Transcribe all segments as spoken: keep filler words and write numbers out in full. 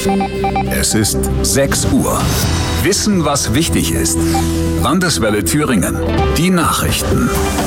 Es ist sechs Uhr. Wissen, was wichtig ist. Landeswelle Thüringen. Die Nachrichten.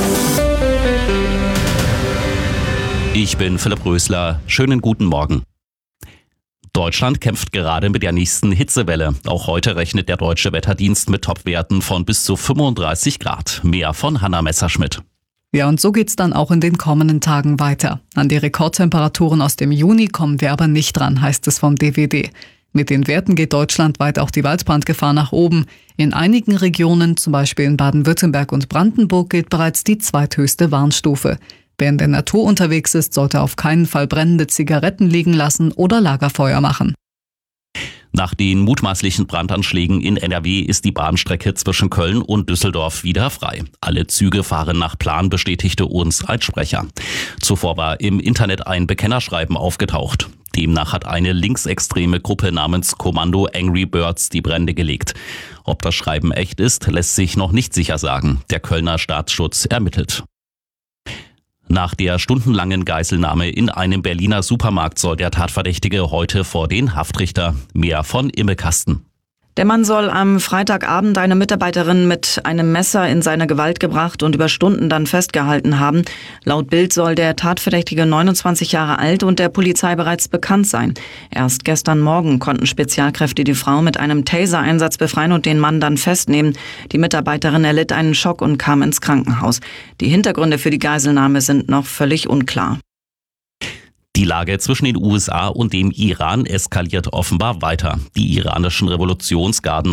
Ich bin Philipp Rösler. Schönen guten Morgen. Deutschland kämpft gerade mit der nächsten Hitzewelle. Auch heute rechnet der Deutsche Wetterdienst mit Topwerten von bis zu fünfunddreißig Grad. Mehr von Hanna Messerschmidt. Ja, und so geht's dann auch in den kommenden Tagen weiter. An die Rekordtemperaturen aus dem Juni kommen wir aber nicht dran, heißt es vom D W D. Mit den Werten geht deutschlandweit auch die Waldbrandgefahr nach oben. In einigen Regionen, zum Beispiel in Baden-Württemberg und Brandenburg, gilt bereits die zweithöchste Warnstufe. Wer in der Natur unterwegs ist, sollte auf keinen Fall brennende Zigaretten liegen lassen oder Lagerfeuer machen. Nach den mutmaßlichen Brandanschlägen in N R W ist die Bahnstrecke zwischen Köln und Düsseldorf wieder frei. Alle Züge fahren nach Plan, bestätigte uns ein Sprecher. Zuvor war im Internet ein Bekennerschreiben aufgetaucht. Demnach hat eine linksextreme Gruppe namens Kommando Angry Birds die Brände gelegt. Ob das Schreiben echt ist, lässt sich noch nicht sicher sagen. Der Kölner Staatsschutz ermittelt. Nach der stundenlangen Geiselnahme in einem Berliner Supermarkt soll der Tatverdächtige heute vor den Haftrichter. Mehr von Imme Kasten. Der Mann soll am Freitagabend eine Mitarbeiterin mit einem Messer in seine Gewalt gebracht und über Stunden dann festgehalten haben. Laut Bild soll der Tatverdächtige neunundzwanzig Jahre alt und der Polizei bereits bekannt sein. Erst gestern Morgen konnten Spezialkräfte die Frau mit einem Taser-Einsatz befreien und den Mann dann festnehmen. Die Mitarbeiterin erlitt einen Schock und kam ins Krankenhaus. Die Hintergründe für die Geiselnahme sind noch völlig unklar. Die Lage zwischen den U S A und dem Iran eskaliert offenbar weiter. Die iranischen Revolutionsgarden